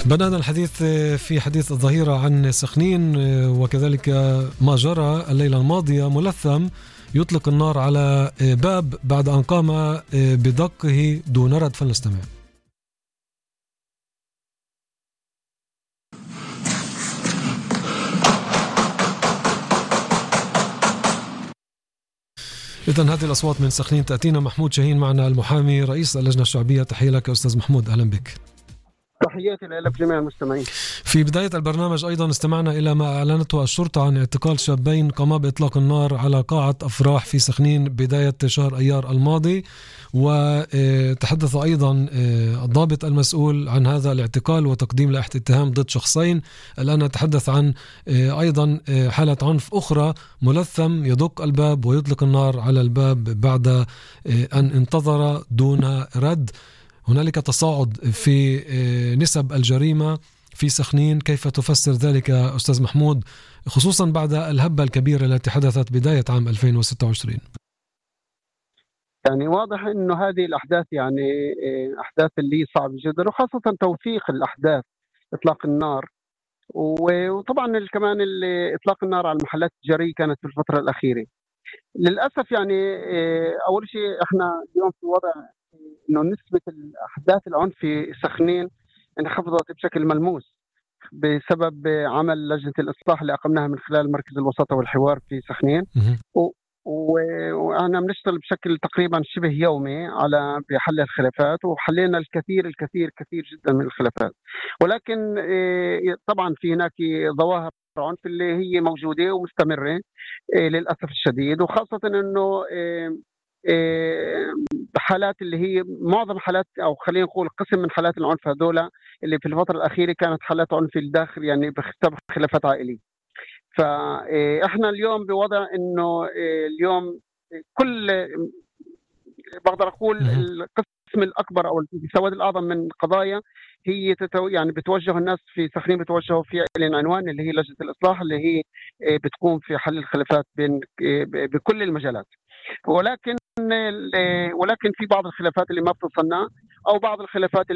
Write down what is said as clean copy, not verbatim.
بدأنا الحديث في حديث الظهيرة عن سخنين وكذلك ما جرى الليلة الماضية. ملثم يطلق النار على باب بعد أن قام بدقه دون رد، فلنستمع. إذن هذه الأصوات من سخنين تأتينا. محمود شاهين معنا المحامي رئيس اللجنة الشعبية. تحية لك أستاذ محمود، أهلا بك. تحياتي لك جميع المستمعين. في بداية البرنامج أيضا استمعنا إلى ما أعلنته الشرطة عن اعتقال شابين قاما بإطلاق النار على قاعة أفراح في سخنين بداية شهر أيار الماضي، وتحدث أيضا الضابط المسؤول عن هذا الاعتقال وتقديم لائحة اتهام ضد شخصين. الآن نتحدث عن أيضا حالة عنف أخرى، ملثم يدق الباب ويطلق النار على الباب بعد أن انتظر دون رد. هنالك تصاعد في نسب الجريمة في سخنين، كيف تفسر ذلك أستاذ محمود، خصوصا بعد الهبة الكبيرة التي حدثت بداية عام 2026؟ يعني واضح إنه هذه الأحداث يعني أحداث اللي صعبة جدا، وخاصة توثيق الأحداث، إطلاق النار، وطبعا كمان إطلاق النار على المحلات التجارية كانت في الفترة الأخيرة. للأسف يعني أول شيء إحنا اليوم في وضع إنه نسبة الأحداث العنف في سخنين انخفضت بشكل ملموس بسبب عمل لجنة الإصلاح اللي أقمناها من خلال مركز الوساطة والحوار في سخنين. وأنا بنشتغل بشكل تقريبا شبه يومي على بحل الخلافات، وحلينا الكثير جدا من الخلافات. ولكن طبعا في هناك ظواهر عنف اللي هي موجودة ومستمرة للأسف الشديد، وخاصة أنه حالات اللي هي معظم حالات، أو خلينا نقول قسم من حالات العنف هذولا اللي في الفترة الأخيرة كانت حالات عنف الداخل، يعني بسبب خلافات عائلية. فإحنا اليوم بوضع إنه اليوم كل بقدر أقول القسم الأكبر أو السواد الأعظم من القضايا هي يعني بتوجه الناس في سخنين، بتوجهوا في العنوان اللي هي لجنة الإصلاح اللي هي بتقوم في حل الخلافات بكل المجالات. ولكن في بعض الخلافات اللي ما بتصلنا، أو بعض الخلافات